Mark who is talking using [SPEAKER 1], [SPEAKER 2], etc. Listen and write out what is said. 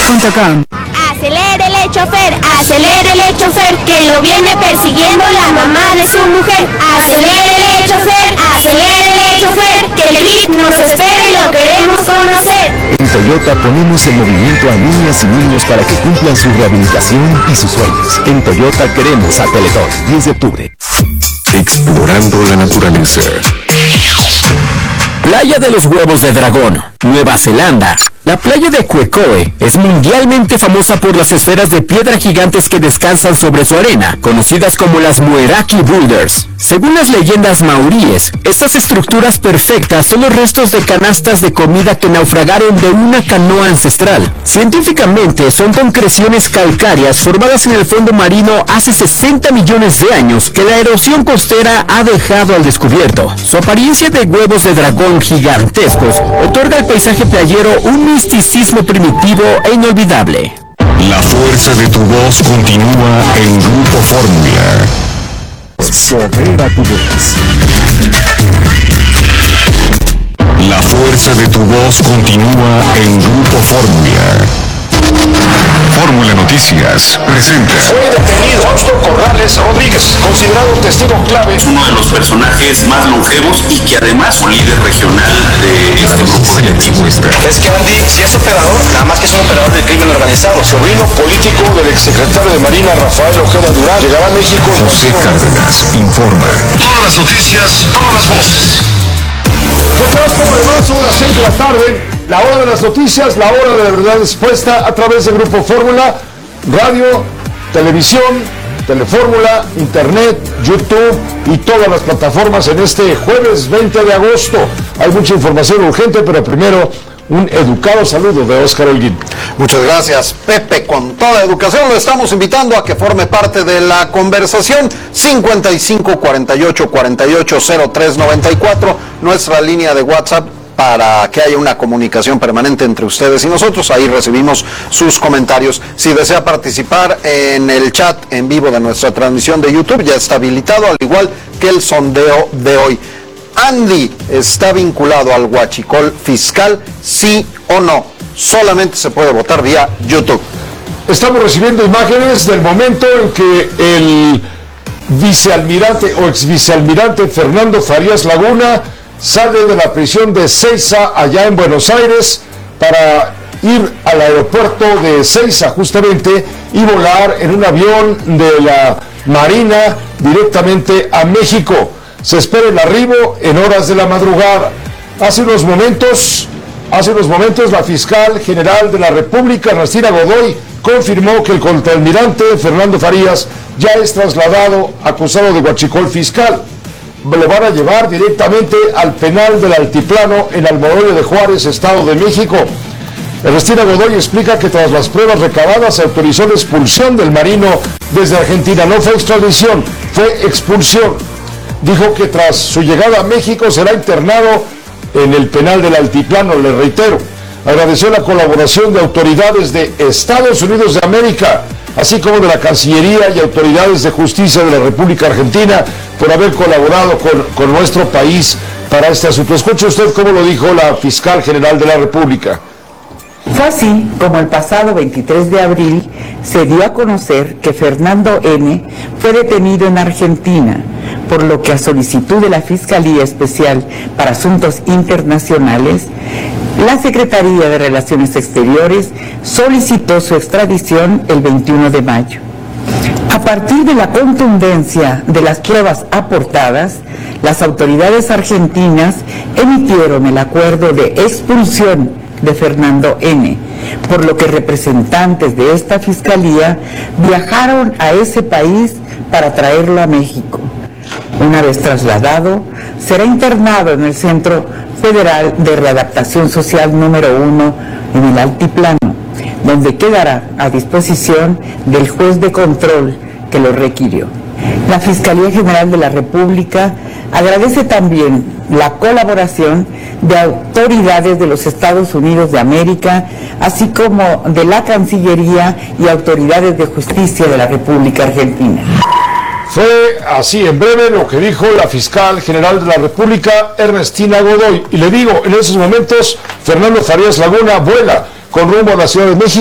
[SPEAKER 1] Chevrolet.com.
[SPEAKER 2] Acelérele, chofer, que lo viene persiguiendo la mamá de su mujer. Acelérele, chofer, que el VIP nos espera y lo queremos conocer.
[SPEAKER 3] En Toyota ponemos en movimiento a niñas y niños para que cumplan su rehabilitación y sus sueños. En Toyota queremos a Teletón. 10 de octubre.
[SPEAKER 4] Explorando la naturaleza.
[SPEAKER 3] Playa de los Huevos de Dragón, Nueva Zelanda. La playa de Quecoe es mundialmente famosa por las esferas de piedra gigantes que descansan sobre su arena, conocidas como las Moeraki Boulders. Según las leyendas maoríes, estas estructuras perfectas son los restos de canastas de comida que naufragaron de una canoa ancestral. Científicamente, son concreciones calcáreas formadas en el fondo marino hace 60 millones de años que la erosión costera ha dejado al descubierto. Su apariencia de huevos de dragón gigantescos otorga al paisaje playero un misticismo primitivo e inolvidable.
[SPEAKER 4] La fuerza de tu voz continúa en Grupo Fórmula.
[SPEAKER 3] Sobre a tu voz.
[SPEAKER 4] La fuerza de tu voz continúa en Grupo Fórmula. Fórmula Noticias presenta.
[SPEAKER 5] Fue detenido Fausto Corrales Rodríguez, considerado testigo clave.
[SPEAKER 6] Es uno de los personajes más longevos y que además fue líder regional de este grupo delictivo.
[SPEAKER 5] Es que Andy, si es operador, nada más que es un operador del crimen organizado. Sobrino político del exsecretario de Marina, Rafael Ojeda Durán, llegará a México.
[SPEAKER 4] José Cárdenas informa.
[SPEAKER 5] Todas las noticias, todas las voces.
[SPEAKER 7] Como de marzo, a las 6 de la tarde, la hora de las noticias, la hora de la verdad expuesta a través de Grupo Fórmula, radio, televisión, Telefórmula, internet, YouTube y todas las plataformas en este jueves 20 de agosto. Hay mucha información urgente, pero primero un educado saludo de Óscar Holguín.
[SPEAKER 8] Muchas gracias, Pepe. Con toda educación lo estamos invitando a que forme parte de la conversación. 55 48 48 03 94, nuestra línea de WhatsApp, para que haya una comunicación permanente entre ustedes y nosotros. Ahí recibimos sus comentarios. Si desea participar en el chat en vivo de nuestra transmisión de YouTube, ya está habilitado, al igual que el sondeo de hoy. ¿Andy está vinculado al huachicol fiscal, sí o no? Solamente se puede votar vía YouTube.
[SPEAKER 7] Estamos recibiendo imágenes del momento en que el vicealmirante o exvicealmirante Fernando Farías Laguna sale de la prisión de Ezeiza allá en Buenos Aires para ir al aeropuerto de Ezeiza justamente y volar en un avión de la Marina directamente a México. Se espera el arribo en horas de la madrugada. Hace unos momentos la fiscal general de la República, Ernestina Godoy, confirmó que el contraalmirante Fernando Farías ya es trasladado acusado de huachicol fiscal. Lo van a llevar directamente al penal del Altiplano en Almoloya de Juárez, Estado de México. Ernestina Godoy explica que tras las pruebas recabadas se autorizó la expulsión del marino desde Argentina. No fue extradición, fue expulsión. Dijo que tras su llegada a México será internado en el penal del Altiplano, le reitero. Agradeció la colaboración de autoridades de Estados Unidos de América, así como de la Cancillería y autoridades de justicia de la República Argentina por haber colaborado con nuestro país para este asunto. Escuche usted cómo lo dijo la fiscal general de la República.
[SPEAKER 9] Fue así como el pasado 23 de abril se dio a conocer que Fernando N. fue detenido en Argentina, por lo que a solicitud de la Fiscalía Especial para Asuntos Internacionales, la Secretaría de Relaciones Exteriores solicitó su extradición el 21 de mayo. A partir de la contundencia de las pruebas aportadas, las autoridades argentinas emitieron el acuerdo de expulsión de Fernando N., por lo que representantes de esta fiscalía viajaron a ese país para traerlo a México. Una vez trasladado, será internado en el Centro Federal de Readaptación Social número 1 en el Altiplano, donde quedará a disposición del juez de control que lo requirió. La Fiscalía General de la República agradece también la colaboración de autoridades de los Estados Unidos de América, así como de la Cancillería y autoridades de justicia de la República Argentina.
[SPEAKER 7] Fue así en breve lo que dijo la fiscal general de la República, Ernestina Godoy. Y le digo, en esos momentos, Fernando Farías Laguna vuela con rumbo a la Ciudad de México.